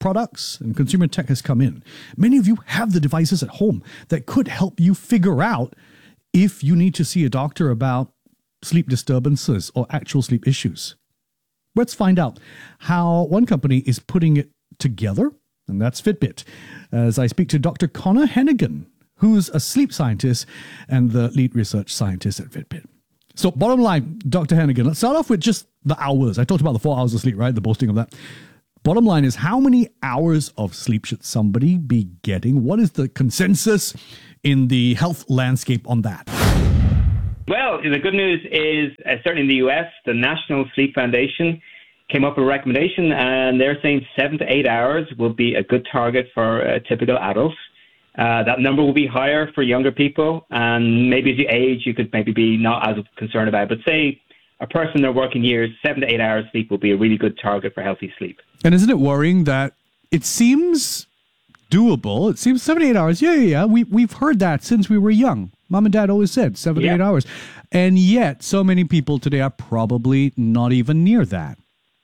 products and consumer tech has come in, many of you have the devices at home that could help you figure out if you need to see a doctor about sleep disturbances or actual sleep issues. Let's find out how one company is putting it together, and that's Fitbit, as I speak to Dr. Connor Hennigan, who's a sleep scientist and the lead research scientist at Fitbit. So bottom line, Dr. Hennigan, let's start off with just the hours. I talked about the 4 hours of sleep, right? The boasting of that. Bottom line is, how many hours of sleep should somebody be getting? What is the consensus in the health landscape on that? Well, the good news is, certainly in the US, the National Sleep Foundation came up with a recommendation, and they're saying 7 to 8 hours will be a good target for typical adults. That number will be higher for younger people, and maybe as you age, you could maybe be not as concerned about it. But say a person in their working years, 7 to 8 hours sleep will be a really good target for healthy sleep. And isn't it worrying that it seems doable? It seems 7 to 8 hours. Yeah. We've heard that since we were young. Mom and Dad always said 7 to 8 hours. And yet, so many people today are probably not even near that.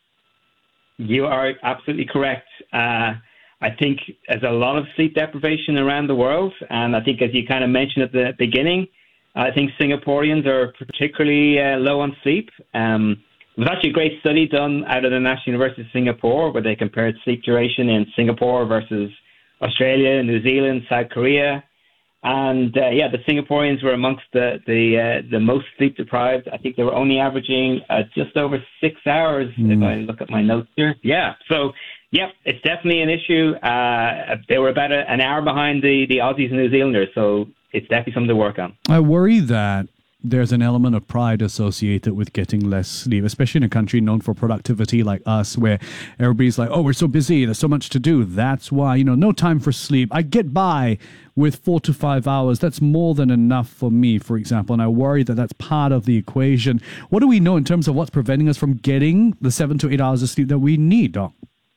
You are absolutely correct. I think there's a lot of sleep deprivation around the world. And I think, as you kind of mentioned at the beginning, I think Singaporeans are particularly low on sleep. There's actually a great study done out of the National University of Singapore where they compared sleep duration in Singapore versus Australia, New Zealand, South Korea. And the Singaporeans were amongst the most sleep deprived. I think they were only averaging just over 6 hours if I look at my notes here. Yeah. So, it's definitely an issue. They were about an hour behind the Aussies and New Zealanders. So it's definitely something to work on. I worry that there's an element of pride associated with getting less sleep, especially in a country known for productivity like us, where everybody's like, oh, we're so busy, there's so much to do. That's why, no time for sleep. I get by with 4 to 5 hours. That's more than enough for me, for example. And I worry that that's part of the equation. What do we know in terms of what's preventing us from getting the 7 to 8 hours of sleep that we need, Doc?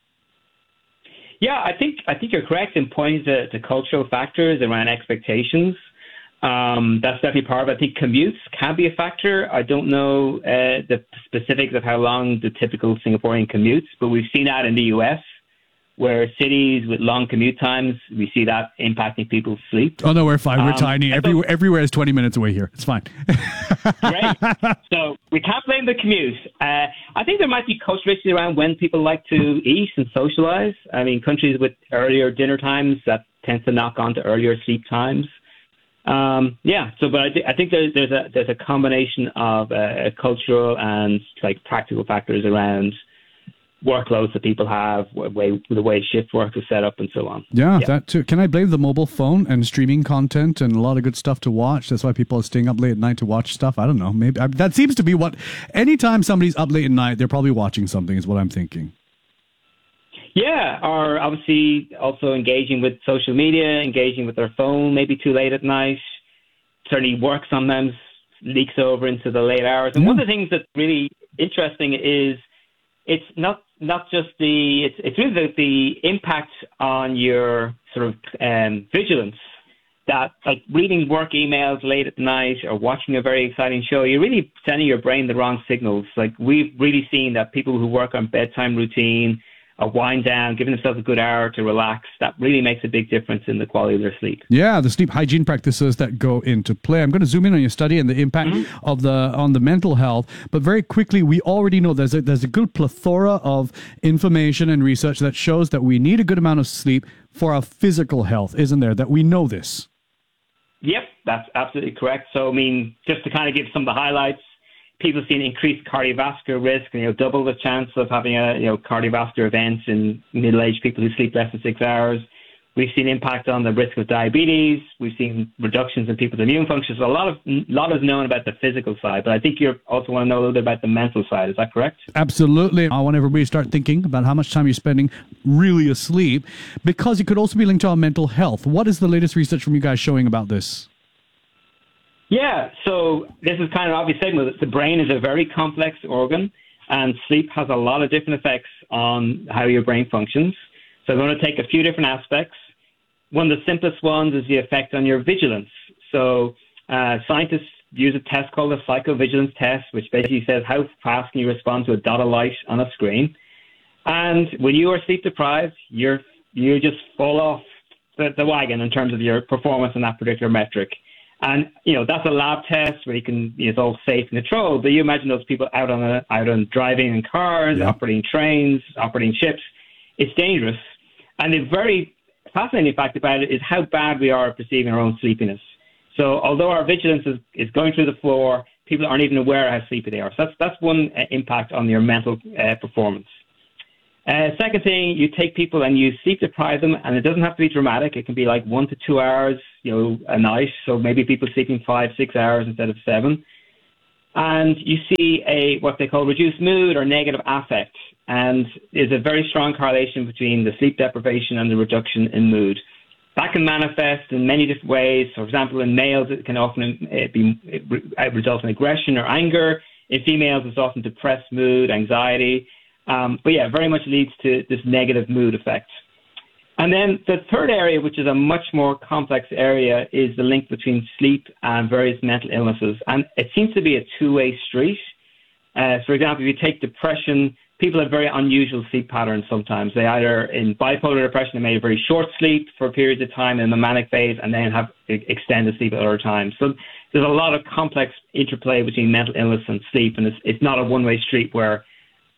Yeah, I think you're correct in pointing to cultural factors around expectations. That's definitely part of it. I think commutes can be a factor. I don't know the specifics of how long the typical Singaporean commutes, but we've seen that in the US, where cities with long commute times, we see that impacting people's sleep. Oh, no, we're fine. We're tiny. Everywhere is 20 minutes away here. It's fine. Great. So we can't blame the commute. I think there might be cultural issues around when people like to eat and socialize. I mean, countries with earlier dinner times, that tends to knock on to earlier sleep times. But I think there's a combination of cultural and practical factors around workloads that people have, the way shift work is set up, and so on. Yeah, that too. Can I blame the mobile phone and streaming content and a lot of good stuff to watch? That's why people are staying up late at night to watch stuff. I don't know. Maybe that seems to be what. Anytime somebody's up late at night, they're probably watching something. Is what I'm thinking. Yeah, or obviously also engaging with social media, engaging with their phone, maybe too late at night. Certainly work sometimes leaks over into the late hours. And one of the things that's really interesting is it's not just it's really the impact on your sort of vigilance, that reading work emails late at night or watching a very exciting show, you're really sending your brain the wrong signals. We've really seen that people who work on bedtime routine, a wind down, giving themselves a good hour to relax, that really makes a big difference in the quality of their sleep. Yeah, the sleep hygiene practices that go into play. I'm going to zoom in on your study and the impact on the mental health, but very quickly, we already know there's a good plethora of information and research that shows that we need a good amount of sleep for our physical health, isn't there? That we know this. Yep, that's absolutely correct. So, I mean, just to kind of give some of the highlights, people seeing increased cardiovascular risk, double the chance of having cardiovascular events in middle-aged people who sleep less than 6 hours. We've seen impact on the risk of diabetes. We've seen reductions in people's immune function. So a lot is known about the physical side, but I think you also want to know a little bit about the mental side. Is that correct? Absolutely. I want everybody to start thinking about how much time you're spending really asleep, because it could also be linked to our mental health. What is the latest research from you guys showing about this? Yeah, so this is kind of obvious segment. The brain is a very complex organ, and sleep has a lot of different effects on how your brain functions. So I'm going to take a few different aspects. One of the simplest ones is the effect on your vigilance. So scientists use a test called the psychovigilance test, which basically says how fast can you respond to a dot of light on a screen. And when you are sleep deprived, you just fall off the wagon in terms of your performance on that particular metric. And, that's a lab test where it's all safe and controlled. But you imagine those people out on driving in cars, operating trains, operating ships. It's dangerous. And the very fascinating fact about it is how bad we are at perceiving our own sleepiness. So although our vigilance is going through the floor, people aren't even aware of how sleepy they are. So that's one impact on your mental performance. Second thing, you take people and you sleep deprive them, and it doesn't have to be dramatic. It can be like 1 to 2 hours, a night. So maybe people sleeping 5-6 hours instead of 7. And you see what they call reduced mood or negative affect. And there's a very strong correlation between the sleep deprivation and the reduction in mood. That can manifest in many different ways. For example, in males, it can often result in aggression or anger. In females, it's often depressed mood, anxiety. But very much leads to this negative mood effect. And then the third area, which is a much more complex area, is the link between sleep and various mental illnesses. And it seems to be a two-way street. For example, if you take depression, people have very unusual sleep patterns sometimes. They either, in bipolar depression, they may have very short sleep for periods of time in the manic phase and then have extended sleep at other times. So there's a lot of complex interplay between mental illness and sleep, and it's not a one-way street where,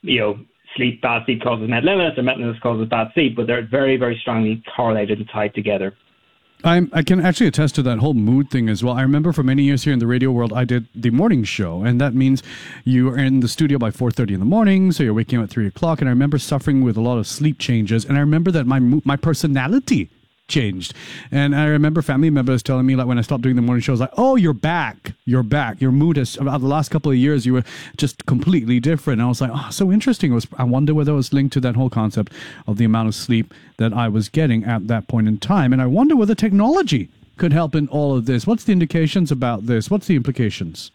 bad sleep causes mental illness or mental illness causes bad sleep, but they're very, very strongly correlated and tied together. I can actually attest to that whole mood thing as well. I remember for many years here in the radio world, I did the morning show, and that means you are in the studio by 4:30 in the morning, so you're waking up at 3 o'clock, and I remember suffering with a lot of sleep changes, and I remember that my personality changed. And I remember family members telling me, like, when I stopped doing the morning shows, like, oh, you're back. Your mood has, about the last couple of years, you were just completely different. And I was like, oh, so interesting. I wonder whether it was linked to that whole concept of the amount of sleep that I was getting at that point in time. And I wonder whether technology could help in all of this. What's the indications about this? What's the implications?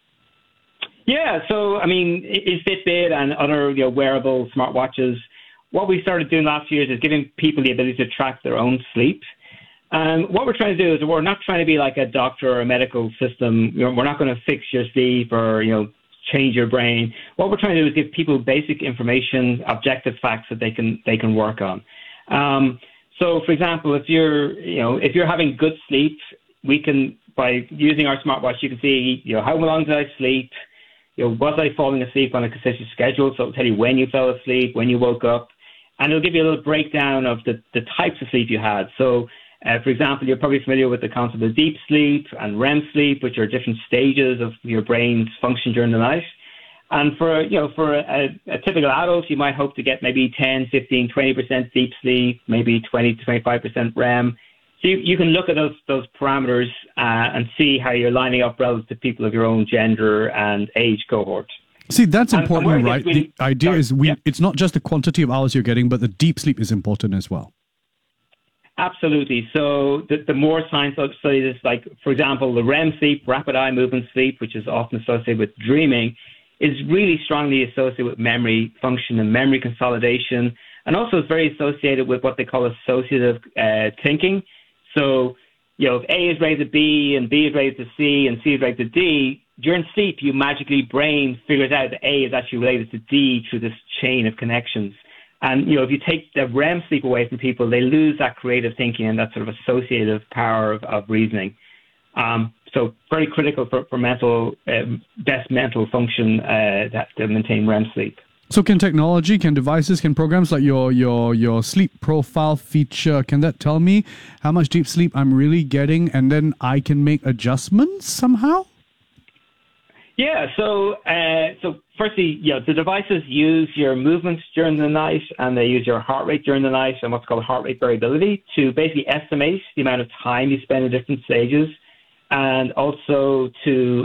Yeah, so, I mean, in Fitbit and other wearable smartwatches, what we started doing last year is giving people the ability to track their own sleep. And what we're trying to do is we're not trying to be like a doctor or a medical system. We're not going to fix your sleep or, change your brain. What we're trying to do is give people basic information, objective facts that they can work on. So, for example, if you're having good sleep, we can, by using our smartwatch, you can see, how long did I sleep? Was I falling asleep on a consistent schedule? So it'll tell you when you fell asleep, when you woke up. And it'll give you a little breakdown of the types of sleep you had. So, for example, you're probably familiar with the concept of deep sleep and REM sleep, which are different stages of your brain's function during the night. And for a typical adult, you might hope to get maybe 10, 15, 20% deep sleep, maybe 20 to 25% REM. So you can look at those parameters and see how you're lining up relative to people of your own gender and age cohort. See, that's important, right? The idea is it's not just the quantity of hours you're getting, but the deep sleep is important as well. Absolutely. So the more science studies, like, for example, the REM sleep, rapid eye movement sleep, which is often associated with dreaming, is really strongly associated with memory function and memory consolidation, and also is very associated with what they call associative thinking. So, if A is raised to B and B is raised to C and C is raised to D, during sleep, your brain figures out that A is actually related to D through this chain of connections. And, if you take the REM sleep away from people, they lose that creative thinking and that sort of associative power of reasoning. So very critical for best mental function to maintain REM sleep. So can devices, can programs like your sleep profile feature, can that tell me how much deep sleep I'm really getting, and then I can make adjustments somehow? Yeah, so firstly, the devices use your movements during the night, and they use your heart rate during the night and what's called heart rate variability to basically estimate the amount of time you spend in different stages, and also to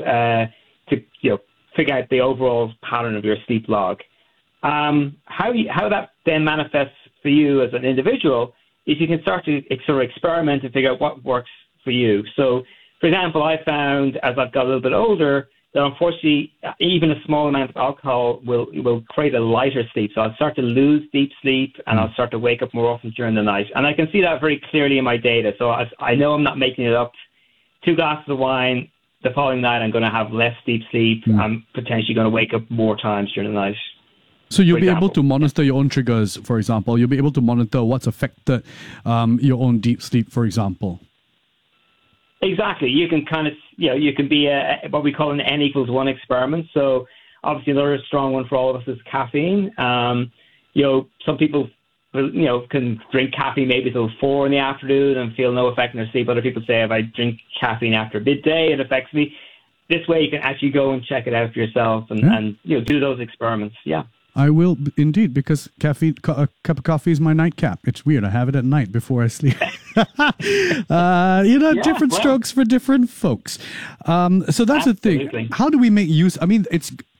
figure out the overall pattern of your sleep log. How that then manifests for you as an individual is you can start to sort of experiment and figure out what works for you. So, for example, I found as I've got a little bit older that unfortunately even a small amount of alcohol will create a lighter sleep. So I'll start to lose deep sleep and I'll start to wake up more often during the night. And I can see that very clearly in my data. So I know I'm not making it up. 2 glasses of wine, the following night I'm going to have less deep sleep. I'm potentially going to wake up more times during the night. So you'll for be example. able to monitor your own triggers, for example. You'll be able to monitor what's affected your own deep sleep, for example. Exactly. You can kind of, you can be what we call an N=1 experiment. So obviously another strong one for all of us is caffeine. Some people, can drink caffeine maybe till 4 in the afternoon and feel no effect in their sleep. Other people say if I drink caffeine after midday, it affects me. This way you can actually go and check it out for yourself and do those experiments. Yeah. I will indeed, because caffeine, a cup of coffee is my nightcap. It's weird. I have it at night before I sleep. Different strokes for different folks. So that's the thing. How do we make use? I mean,